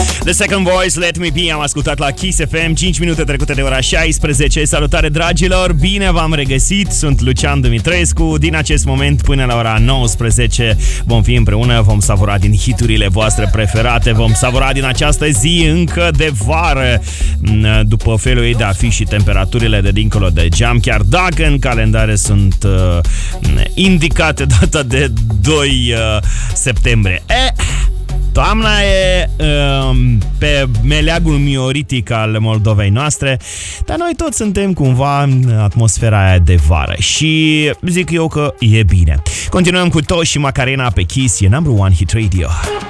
The Second Voice, Let Me Be, am ascultat la Kiss FM, 5 minute trecute de ora 16. Salutare, dragilor, bine v-am regăsit, sunt Lucian Dumitrescu. Din acest moment până la ora 19 vom fi împreună, vom savura din hiturile voastre preferate, vom savura din această zi încă de vară, după felul ei de a fi și temperaturile de dincolo de geam, chiar dacă în calendare sunt indicate data de 2 septembrie. Toamna e pe meleagul mioritic al Moldovei noastre, dar noi toți suntem cumva în atmosfera aia de vară și zic eu că e bine. Continuăm cu Tosh și Macarena pe Kiss, e number one hit radio.